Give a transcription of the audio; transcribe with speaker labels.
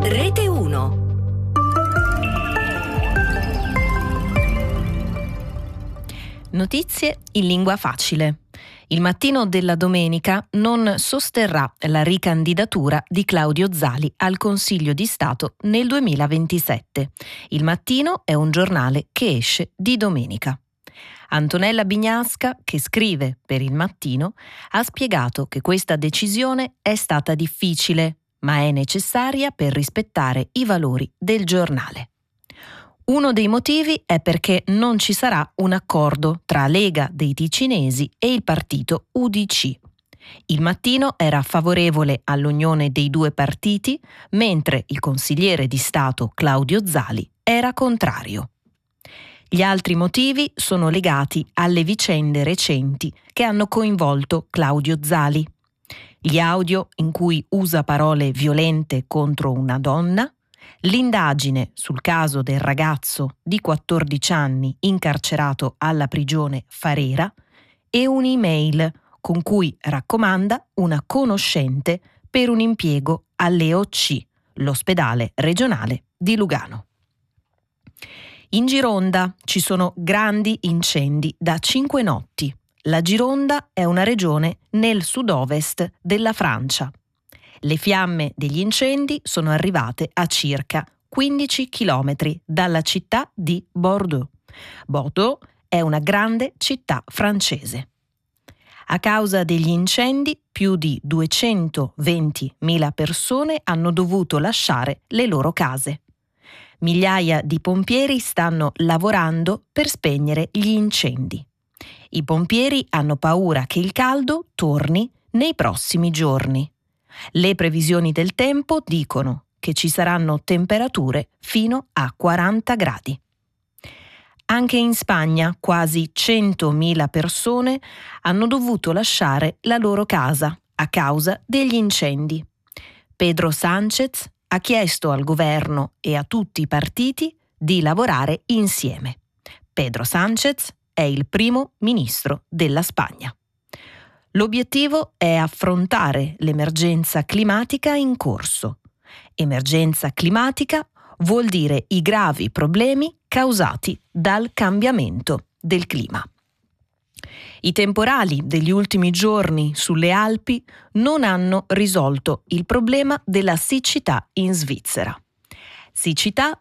Speaker 1: Rete 1. Notizie in lingua facile. Il Mattino della domenica non sosterrà la ricandidatura di Claudio Zali al Consiglio di Stato nel 2027. Il Mattino è un giornale che esce di domenica. Antonella Bignasca, che scrive per Il Mattino, ha spiegato che questa decisione è stata difficile, ma è necessaria per rispettare i valori del giornale. Uno dei motivi è perché non ci sarà un accordo tra Lega dei Ticinesi e il partito UDC. Il Mattino era favorevole all'unione dei due partiti, mentre il consigliere di Stato Claudio Zali era contrario. Gli altri motivi sono legati alle vicende recenti che hanno coinvolto Claudio Zali. Gli audio in cui usa parole violente contro una donna, l'indagine sul caso del ragazzo di 14 anni incarcerato alla prigione Farera e un'email con cui raccomanda una conoscente per un impiego all'EOC, l'ospedale regionale di Lugano. In Gironda ci sono grandi incendi da 5 notti. La Gironda è una regione nel sud-ovest della Francia. Le fiamme degli incendi sono arrivate a circa 15 chilometri dalla città di Bordeaux. Bordeaux è una grande città francese. A causa degli incendi, più di 220.000 persone hanno dovuto lasciare le loro case. Migliaia di pompieri stanno lavorando per spegnere gli incendi. I pompieri hanno paura che il caldo torni nei prossimi giorni. Le previsioni del tempo dicono che ci saranno temperature fino a 40 gradi. Anche in Spagna quasi 100.000 persone hanno dovuto lasciare la loro casa a causa degli incendi. Pedro Sánchez ha chiesto al governo e a tutti i partiti di lavorare insieme. Pedro Sánchez è il primo ministro della Spagna. L'obiettivo è affrontare l'emergenza climatica in corso. Emergenza climatica vuol dire i gravi problemi causati dal cambiamento del clima. I temporali degli ultimi giorni sulle Alpi non hanno risolto il problema della siccità in Svizzera. Siccità